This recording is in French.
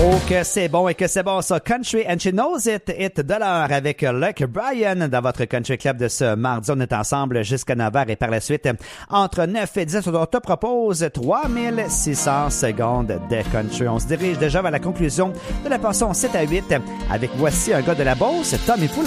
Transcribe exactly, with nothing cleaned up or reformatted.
Oh, que c'est bon et que c'est bon ça. Country and She Knows It, hit de l'heure avec Luke Bryan dans votre Country Club de ce mardi. On est ensemble jusqu'à neuf heures et par la suite, entre neuf et dix, on te propose trois mille six cents secondes de country. On se dirige déjà vers la conclusion de la portion sept à huit avec voici un gars de la Beauce, Tommy Poulain.